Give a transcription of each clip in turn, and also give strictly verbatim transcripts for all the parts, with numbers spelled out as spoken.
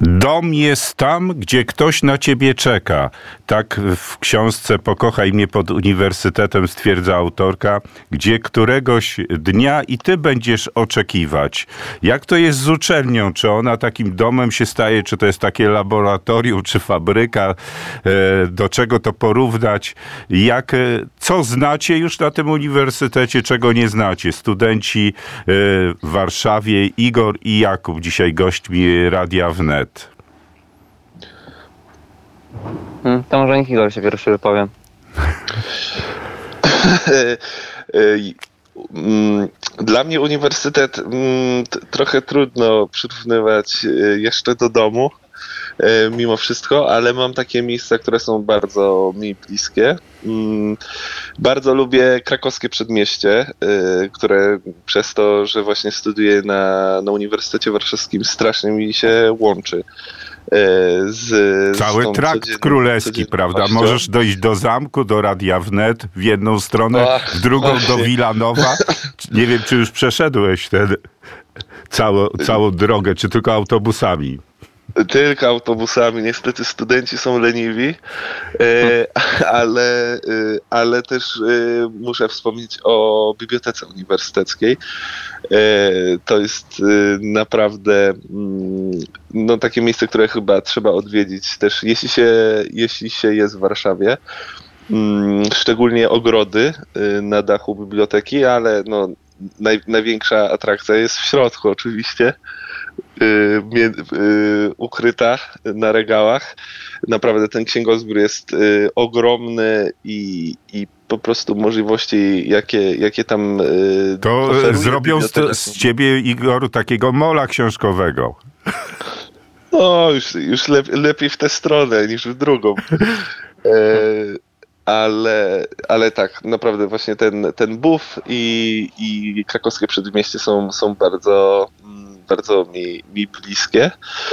Dom jest tam, gdzie ktoś na ciebie czeka. Tak w książce Pokochaj mnie pod uniwersytetem stwierdza autorka, gdzie któregoś dnia i ty będziesz oczekiwać. Jak to jest z uczelnią? Czy ona takim domem się staje? Czy to jest takie laboratorium, czy fabryka? Do czego to porównać? Jak, co znacie już na tym uniwersytecie, czego nie znacie? Studenci w Warszawie, Igor i Jakub, dzisiaj gośćmi Radia Wnet. Hmm, to może niech Igor się pierwszy wypowie. Dla mnie uniwersytet trochę trudno przyrównywać jeszcze do domu, mimo wszystko, ale mam takie miejsca, które są bardzo mi bliskie. Bardzo lubię krakowskie przedmieście, które przez to, że właśnie studiuję na, na Uniwersytecie Warszawskim, strasznie mi się łączy. Z, Cały z trakt królewski, prawda? Możesz dojść do zamku, do Radia Wnet w jedną stronę, Ach, w drugą właśnie. do Wilanowa. Nie wiem, czy już przeszedłeś ten, całą, całą drogę, czy tylko autobusami. Tylko autobusami. Niestety studenci są leniwi, ale, ale też muszę wspomnieć o Bibliotece Uniwersyteckiej. To jest naprawdę no, takie miejsce, które chyba trzeba odwiedzić też, jeśli się, jeśli się jest w Warszawie. Szczególnie ogrody na dachu biblioteki, ale no, naj, największa atrakcja jest w środku oczywiście. Yy, yy, ukryta na regałach. Naprawdę ten księgozbiór jest yy, ogromny i, i po prostu możliwości, jakie, jakie tam yy, to zrobią z, z ciebie, Igor, takiego mola książkowego. No, już, już lep, lepiej w tę stronę niż w drugą. Yy, ale, ale tak, naprawdę właśnie ten, ten buf i, i krakowskie przedmieście są, są bardzo bardzo mi, mi bliskie.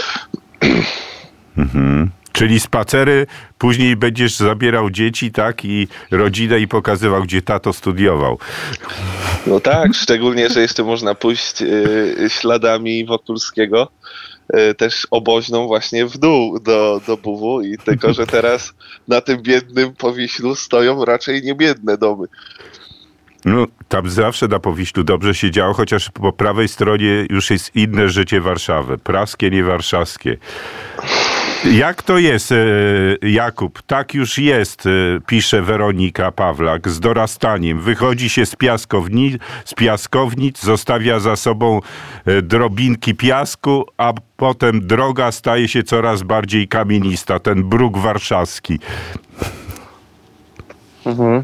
Mhm. Czyli spacery, później będziesz zabierał dzieci, tak, i rodzinę i pokazywał, gdzie tato studiował. No tak, szczególnie, że jeszcze można pójść y, śladami Wokulskiego, y, też oboźną właśnie w dół do, do Buwu i tylko, że teraz na tym biednym Powiślu stoją raczej niebiedne domy. No, tam zawsze na Powiślu dobrze się działo, chociaż po prawej stronie już jest inne życie Warszawy. Praskie, nie warszawskie. Jak to jest, Jakub? Tak już jest, pisze Weronika Pawlak, z dorastaniem. Wychodzi się z piaskownic, z piaskownic, zostawia za sobą drobinki piasku, a potem droga staje się coraz bardziej kamienista. Ten bruk warszawski. Mhm.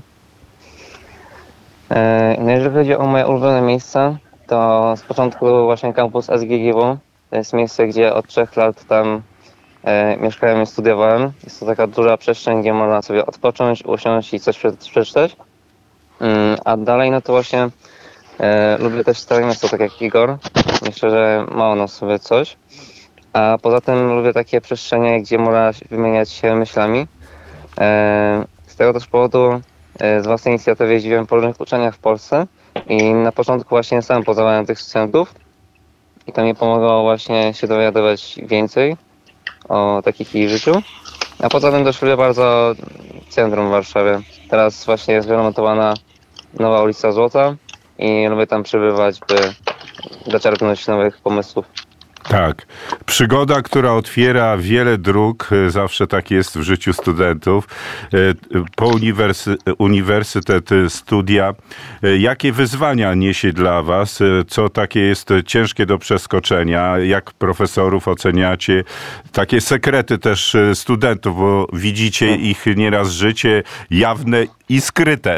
No jeżeli chodzi o moje ulubione miejsca, to z początku właśnie kampus S G G W. To jest miejsce, gdzie od trzech lat tam e, mieszkałem i studiowałem. Jest to taka duża przestrzeń, gdzie można sobie odpocząć, usiąść i coś przeczytać. Mm, a dalej no to właśnie e, lubię też stare miasto, tak jak Igor. Myślę, że mało nas sobie coś. A poza tym lubię takie przestrzenie, gdzie można wymieniać się myślami. E, z tego też powodu z własnej inicjatywy jeździłem po różnych uczelniach w Polsce i na początku właśnie sam poznawałem tych studentów i to mi pomogło właśnie się dowiadywać więcej o takich ich życiu. A poza tym też lubię bardzo centrum w Warszawie. Teraz właśnie jest wyremontowana nowa ulica Złota i lubię tam przebywać, by zaczerpnąć nowych pomysłów. Tak. Przygoda, która otwiera wiele dróg, zawsze tak jest w życiu studentów. Po uniwersy, uniwersytet, studia. Jakie wyzwania niesie dla was? Co takie jest ciężkie do przeskoczenia? Jak profesorów oceniacie? Takie sekrety też studentów, bo widzicie ich nieraz życie jawne i skryte.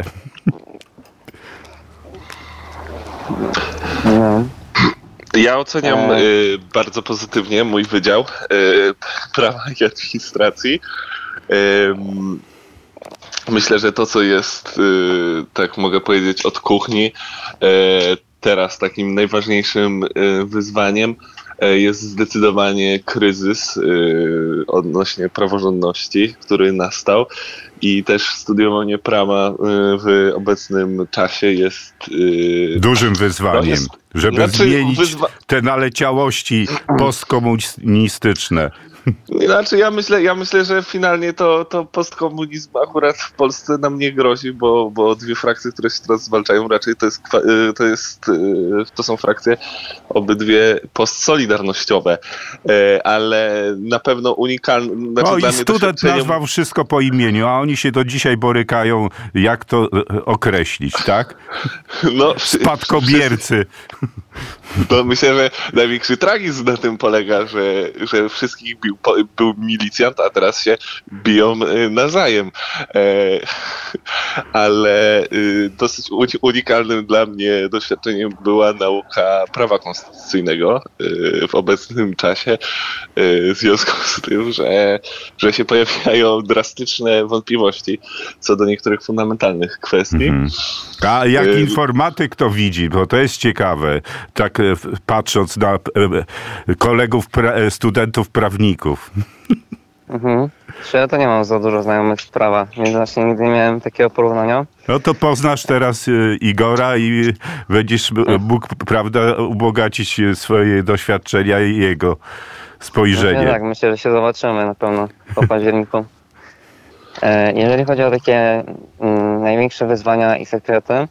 No. Ja oceniam y, bardzo pozytywnie mój wydział y, prawa i administracji. Y, myślę, że to, co jest, y, tak mogę powiedzieć, od kuchni, y, teraz takim najważniejszym y, wyzwaniem y, jest zdecydowanie kryzys y, odnośnie praworządności, który nastał. I też studiowanie prawa y, w obecnym czasie jest... Y, dużym wyzwaniem. No jest, żeby znaczy, zmienić wyzwa- te naleciałości postkomunistyczne. Znaczy ja myślę, ja myślę, że finalnie to, to postkomunizm akurat w Polsce nam nie grozi, bo, bo dwie frakcje, które się teraz zwalczają, raczej to jest, to jest to są frakcje obydwie postsolidarnościowe, ale na pewno unikalne. Znaczy no i student doświadczeniem... nazwał wszystko po imieniu, a oni się do dzisiaj borykają, jak to określić, tak? No, spadkobiercy. No myślę, że największy tragizm na tym polega, że, że wszystkich bił, był milicjant, a teraz się biją nawzajem. E, ale y, dosyć unikalnym dla mnie doświadczeniem była nauka prawa konstytucyjnego y, w obecnym czasie, y, w związku z tym, że, że się pojawiają drastyczne wątpliwości co do niektórych fundamentalnych kwestii. Mm-hmm. A jak y- informatyk to widzi, bo to jest ciekawe, tak patrząc na kolegów, pra- studentów prawników. Mhm. Ja to nie mam za dużo znajomych z prawa, więc właśnie nigdy nie miałem takiego porównania. No to poznasz teraz Igora i będziesz mógł, prawda, ubogacić swoje doświadczenia i jego spojrzenie. No tak, myślę, że się zobaczymy na pewno po październiku. Jeżeli chodzi o takie mm, największe wyzwania i sekrety,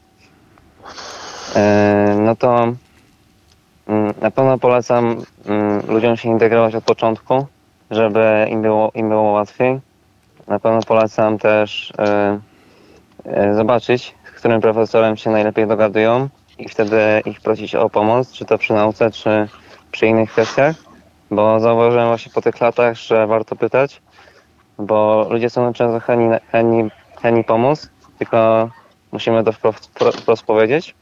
no to na pewno polecam ludziom się integrować od początku, żeby im było, im było łatwiej. Na pewno polecam też zobaczyć, z którym profesorem się najlepiej dogadują i wtedy ich prosić o pomoc, czy to przy nauce, czy przy innych kwestiach, bo zauważyłem właśnie po tych latach, że warto pytać, bo ludzie są często chętni, chętni, chętni pomóc, tylko musimy to wprost, wprost powiedzieć.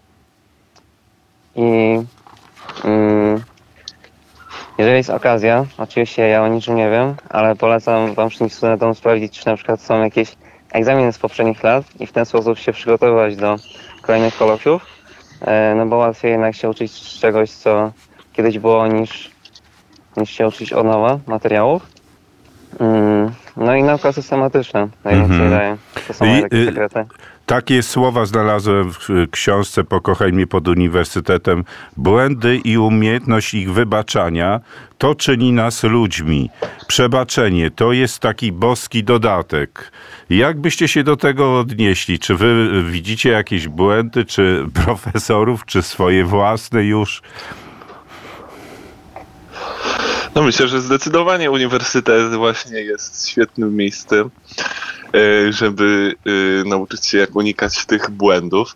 I mm, jeżeli jest okazja, oczywiście ja o niczym nie wiem, ale polecam wam wszystkim studentom sprawdzić, czy na przykład są jakieś egzaminy z poprzednich lat i w ten sposób się przygotowywać do kolejnych kolokwiów, no bo łatwiej jednak się uczyć z czegoś, co kiedyś było, niż, niż się uczyć od nowa materiałów. No i nauka systematyczna najwięcej mm-hmm. daje. To są moje takie sekrety. Takie słowa znalazłem w książce Pokochaj mnie pod uniwersytetem. Błędy i umiejętność ich wybaczania to czyni nas ludźmi. Przebaczenie to jest taki boski dodatek. Jak byście się do tego odnieśli? Czy wy widzicie jakieś błędy, czy profesorów, czy swoje własne już? No myślę, że zdecydowanie uniwersytet właśnie jest świetnym miejscem, żeby nauczyć się, jak unikać tych błędów.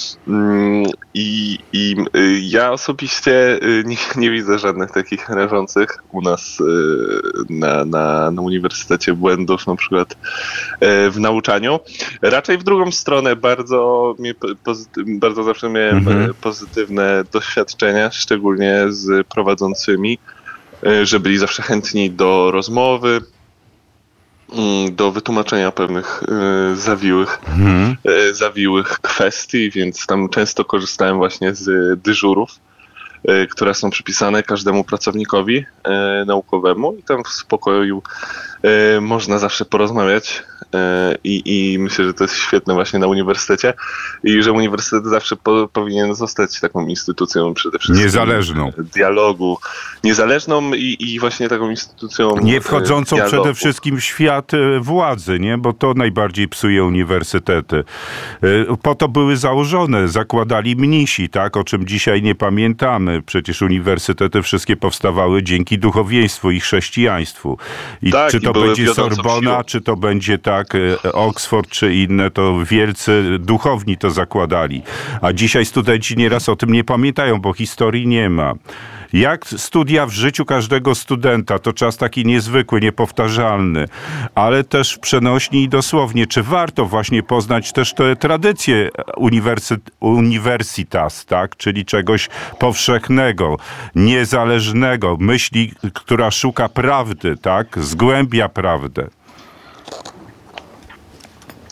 I, i ja osobiście nie, nie widzę żadnych takich rażących u nas na, na, na uniwersytecie błędów, na przykład w nauczaniu. Raczej w drugą stronę bardzo, mnie pozytyw, bardzo zawsze miałem mhm. pozytywne doświadczenia, szczególnie z prowadzącymi, że byli zawsze chętni do rozmowy, do wytłumaczenia pewnych zawiłych, hmm. zawiłych kwestii, więc tam często korzystałem właśnie z dyżurów, które są przypisane każdemu pracownikowi naukowemu i tam w spokoju można zawsze porozmawiać i, i myślę, że to jest świetne właśnie na uniwersytecie i że uniwersytet zawsze po, powinien zostać taką instytucją przede wszystkim niezależną, dialogu, niezależną i, i właśnie taką instytucją nie wchodzącą dialogu. Przede wszystkim w świat władzy, nie? Bo to najbardziej psuje uniwersytety. Po to były założone, zakładali mnisi, tak? O czym dzisiaj nie pamiętamy. Przecież uniwersytety wszystkie powstawały dzięki duchowieństwu i chrześcijaństwu. I tak, czy to będzie Sorbona, czy to będzie tak Oxford, czy inne, to wielcy duchowni to zakładali. A dzisiaj studenci nieraz o tym nie pamiętają, bo historii nie ma. Jak studia w życiu każdego studenta, to czas taki niezwykły, niepowtarzalny, ale też w przenośni i dosłownie. Czy warto właśnie poznać też te tradycje uniwersy, universitas, tak? Czyli czegoś powszechnego, niezależnego, myśli, która szuka prawdy, tak? Zgłębia prawdę.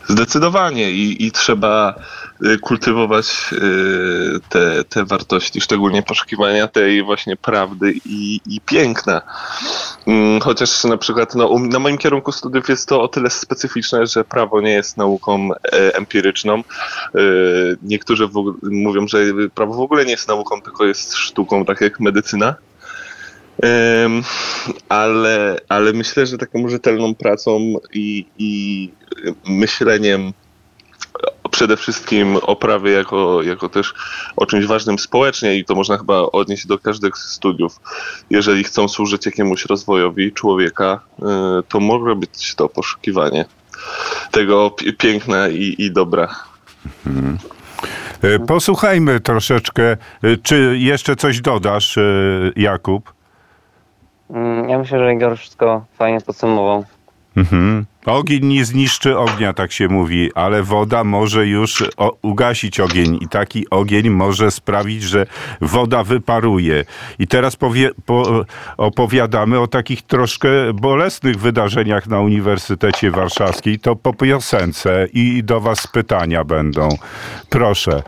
Zdecydowanie i, i trzeba kultywować te, te wartości, szczególnie poszukiwania tej właśnie prawdy i, i piękna. Chociaż na przykład no, na moim kierunku studiów jest to o tyle specyficzne, że prawo nie jest nauką empiryczną. Niektórzy w ogóle mówią, że prawo w ogóle nie jest nauką, tylko jest sztuką, tak jak medycyna. Ale, ale myślę, że taką rzetelną pracą i, i myśleniem przede wszystkim o prawie jako, jako też o czymś ważnym społecznie i to można chyba odnieść do każdych studiów. Jeżeli chcą służyć jakiemuś rozwojowi człowieka, to może być to poszukiwanie tego piękna i, i dobra. Mhm. Posłuchajmy troszeczkę. Czy jeszcze coś dodasz, Jakub? Ja myślę, że Igor wszystko fajnie podsumował. Mhm. Ogień nie zniszczy ognia, tak się mówi, ale woda może już o, ugasić ogień i taki ogień może sprawić, że woda wyparuje. I teraz powie, po, opowiadamy o takich troszkę bolesnych wydarzeniach na Uniwersytecie Warszawskim. To po piosence i do was pytania będą. Proszę.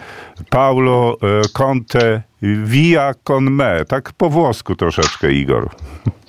Paulo Conte via con me. Tak po włosku troszeczkę, Igor.